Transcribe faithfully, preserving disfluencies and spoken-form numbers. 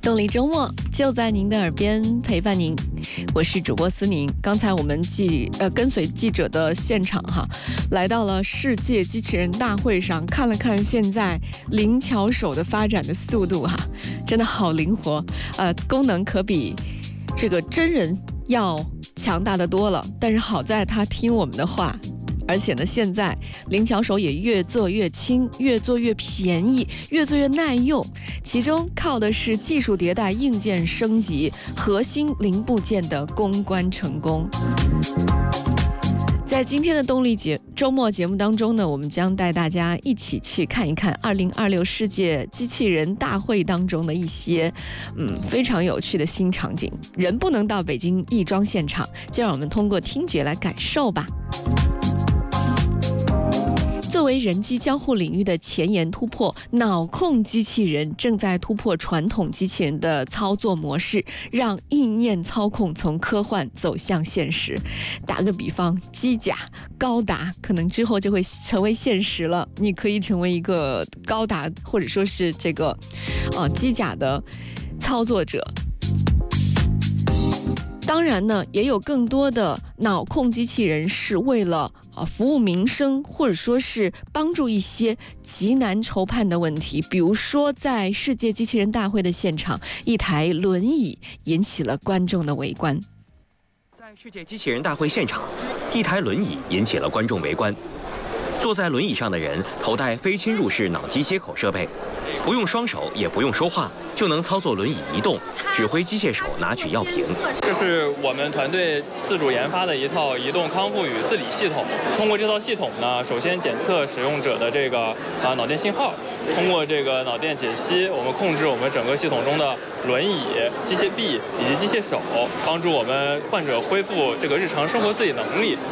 动力周末就在您的耳边陪伴您，我是主播思宁。刚才我们记呃跟随记者的现场哈，来到了世界机器人大会上，看了看现在灵巧手的发展的速度哈，真的好灵活，呃，功能可比这个真人要强大的多了。但是好在他听我们的话。而且呢，现在灵巧手也越做越轻，越做越便宜，越做越耐用。其中靠的是技术迭代、硬件升级、核心零部件的攻关成功。在今天的动力节周末节目当中呢，我们将带大家一起去看一看二零二六世界机器人大会当中的一些嗯非常有趣的新场景。人不能到北京亦庄现场，就让我们通过听觉来感受吧。作为人机交互领域的前沿突破，脑控机器人正在突破传统机器人的操作模式，让意念操控从科幻走向现实。打个比方，机甲高达可能之后就会成为现实了，你可以成为一个高达或者说是这个呃机甲的操作者。当然呢，也有更多的脑控机器人是为了呃服务民生，或者说是帮助一些极难筹判的问题。比如说，在世界机器人大会的现场，一台轮椅引起了观众的围观。 在世界机器人大会现场，一台轮椅引起了观众围观。坐在轮椅上的人头戴非侵入式脑机接口设备，不用双手，也不用说话，就能操作轮椅移动，指挥机械手拿取药瓶。 这是我们团队自主研发的一套移动康复与自理系统。通过这套系统呢，首先检测使用者的这个啊脑电信号，通过这个脑电解析，我们控制我们整个系统中的轮椅、机械臂以及机械手，帮助我们患者恢复这个日常生活自理能力。